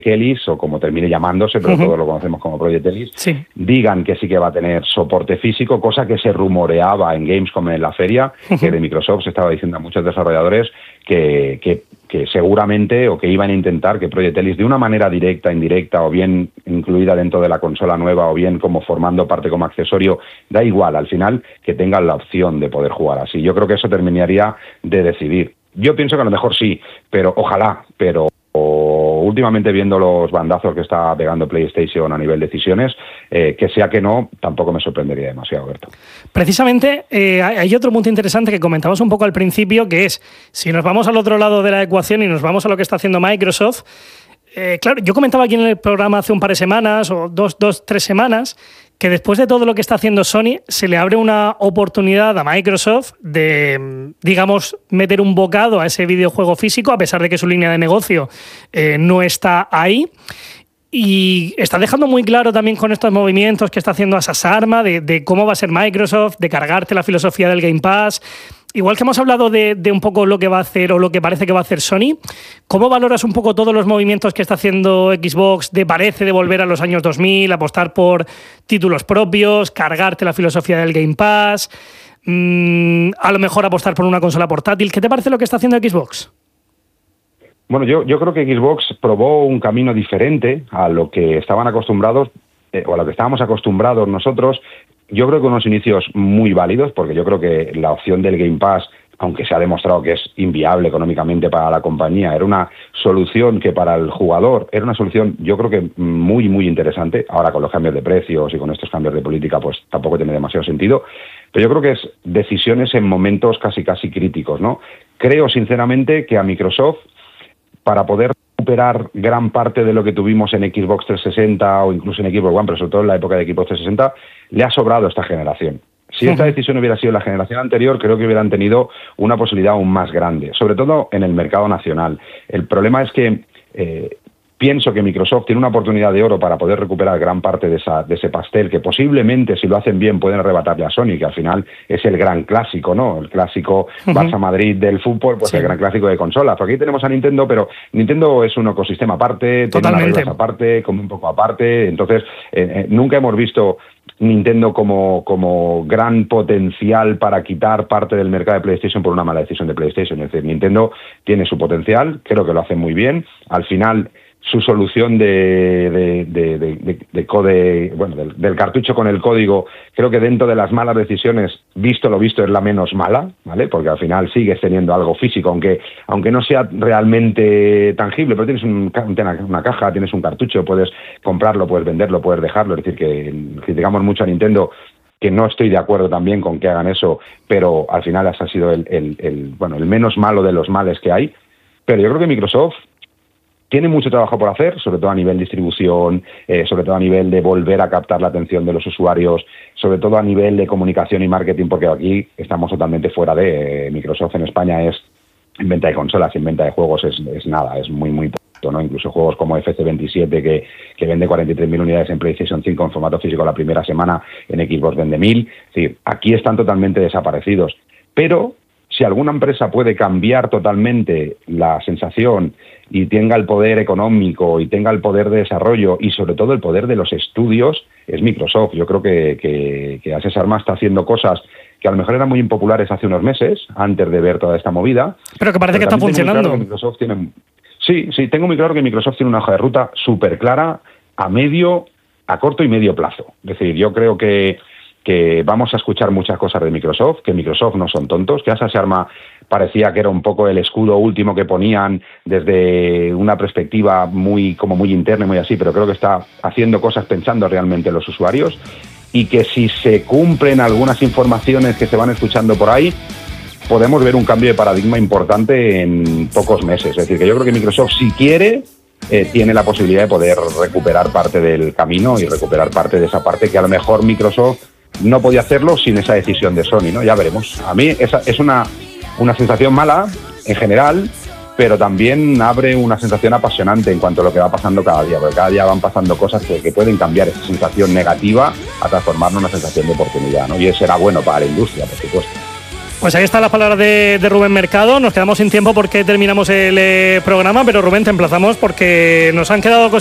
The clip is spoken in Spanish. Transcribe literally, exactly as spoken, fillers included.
Ellis, o como termine llamándose, pero uh-huh. todos lo conocemos como Project Ellis, sí. digan que sí que va a tener soporte físico, cosa que se rumoreaba en Gamescom en la feria, uh-huh. que de Microsoft se estaba diciendo a muchos desarrolladores que, que, que seguramente, o que iban a intentar que Project Ellis, de una manera directa, indirecta, o bien incluida dentro de la consola nueva, o bien como formando parte como accesorio, da igual, al final, que tengan la opción de poder jugar así. Yo creo que eso terminaría de decidir. Yo pienso que a lo mejor sí, pero ojalá, pero o últimamente viendo los bandazos que está pegando PlayStation a nivel de decisiones, eh, que sea que no, tampoco me sorprendería demasiado, Berto. Precisamente eh, hay otro punto interesante que comentamos un poco al principio, que es, si nos vamos al otro lado de la ecuación y nos vamos a lo que está haciendo Microsoft, eh, claro, yo comentaba aquí en el programa hace un par de semanas, o dos, dos, tres semanas, que después de todo lo que está haciendo Sony, se le abre una oportunidad a Microsoft de, digamos, meter un bocado a ese videojuego físico, a pesar de que su línea de negocio eh, no está ahí. Y está dejando muy claro también con estos movimientos que está haciendo Asas Arma, de, de cómo va a ser Microsoft, de cargarte la filosofía del Game Pass. Igual que hemos hablado de, de un poco lo que va a hacer o lo que parece que va a hacer Sony, ¿cómo valoras un poco todos los movimientos que está haciendo Xbox de parece de volver a los años dos mil, apostar por títulos propios, cargarte la filosofía del Game Pass, mmm, a lo mejor apostar por una consola portátil? ¿Qué te parece lo que está haciendo Xbox? Bueno, yo, yo creo que Xbox probó un camino diferente a lo que estaban acostumbrados, eh, o a lo que estábamos acostumbrados nosotros. Yo creo que unos inicios muy válidos, porque yo creo que la opción del Game Pass, aunque se ha demostrado que es inviable económicamente para la compañía, era una solución que para el jugador era una solución, yo creo que muy, muy interesante. Ahora con los cambios de precios y con estos cambios de política, pues tampoco tiene demasiado sentido. Pero yo creo que es decisiones en momentos casi, casi críticos, ¿no? Creo, sinceramente, que a Microsoft, para poder recuperar gran parte de lo que tuvimos en Xbox trescientos sesenta o incluso en Xbox One, pero sobre todo en la época de Xbox trescientos sesenta, le ha sobrado esta generación. Si esta decisión hubiera sido la generación anterior, creo que hubieran tenido una posibilidad aún más grande, sobre todo en el mercado nacional. El problema es que eh, pienso que Microsoft tiene una oportunidad de oro para poder recuperar gran parte de, esa, de ese pastel, que posiblemente, si lo hacen bien, pueden arrebatarle a Sony, que al final es el gran clásico, ¿no? El clásico uh-huh. Barça-Madrid del fútbol, pues sí. El gran clásico de consolas. Aquí tenemos a Nintendo, pero Nintendo es un ecosistema aparte, tiene unas reglas aparte, come un poco aparte. Entonces, eh, eh, nunca hemos visto Nintendo como, como gran potencial para quitar parte del mercado de PlayStation por una mala decisión de PlayStation. Es decir, Nintendo tiene su potencial, creo que lo hace muy bien. Al final, su solución de, de, de, de, de, de code, bueno, del, del cartucho con el código, creo que dentro de las malas decisiones, visto lo visto, es la menos mala, ¿vale? Porque al final sigues teniendo algo físico, aunque aunque no sea realmente tangible, pero tienes un, una caja, tienes un cartucho, puedes comprarlo, puedes venderlo, puedes dejarlo. Es decir, que criticamos mucho a Nintendo, que no estoy de acuerdo también con que hagan eso, pero al final ese ha sido el, el, el, bueno, el menos malo de los males que hay. Pero yo creo que Microsoft tiene mucho trabajo por hacer, sobre todo a nivel distribución, eh, sobre todo a nivel de volver a captar la atención de los usuarios, sobre todo a nivel de comunicación y marketing, porque aquí estamos totalmente fuera de... Eh, Microsoft en España es, en venta de consolas y en venta de juegos es, es nada, es muy, muy poquito, ¿no? Incluso juegos como F C veintisiete, que, que vende cuarenta y tres mil unidades en PlayStation cinco en formato físico la primera semana, en Xbox vende mil. Es decir, aquí están totalmente desaparecidos. Pero si alguna empresa puede cambiar totalmente la sensación y tenga el poder económico y tenga el poder de desarrollo y sobre todo el poder de los estudios, es Microsoft. Yo creo que, que, que Asas Arma está haciendo cosas que a lo mejor eran muy impopulares hace unos meses, antes de ver toda esta movida. Pero que parece pero que está funcionando. Claro que Microsoft tiene, sí, sí, tengo muy claro que Microsoft tiene una hoja de ruta súper clara a medio, a corto y medio plazo. Es decir, yo creo que que vamos a escuchar muchas cosas de Microsoft, que Microsoft no son tontos, que Asas Arma parecía que era un poco el escudo último que ponían desde una perspectiva muy como muy interna y muy así, pero creo que está haciendo cosas pensando realmente en los usuarios, y que si se cumplen algunas informaciones que se van escuchando por ahí, podemos ver un cambio de paradigma importante en pocos meses. Es decir, que yo creo que Microsoft, si quiere, eh, tiene la posibilidad de poder recuperar parte del camino y recuperar parte de esa parte que a lo mejor Microsoft no podía hacerlo sin esa decisión de Sony, ¿no? Ya veremos. A mí esa es una, una sensación mala en general, pero también abre una sensación apasionante en cuanto a lo que va pasando cada día, porque cada día van pasando cosas que, que pueden cambiar esa sensación negativa a transformarla en una sensación de oportunidad, ¿no? Y eso será bueno para la industria, por supuesto. Pues ahí están las palabras de, de Rubén Mercado. Nos quedamos sin tiempo porque terminamos el eh, programa, pero Rubén, te emplazamos porque nos han quedado cosas